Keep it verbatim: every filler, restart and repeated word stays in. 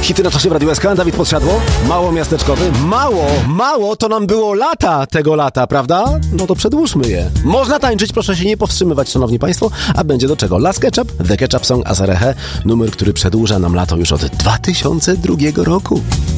Hity na czasie w Radiu S K, Dawid Podsiadło, mało miasteczkowy. Mało, mało to nam było lata tego lata, prawda? No to przedłużmy je. Można tańczyć, proszę się nie powstrzymywać, szanowni państwo, a będzie do czego? Last Ketchup, The Ketchup Song, Azarehe, numer, który przedłuża nam lato już od dwa tysiące drugiego roku.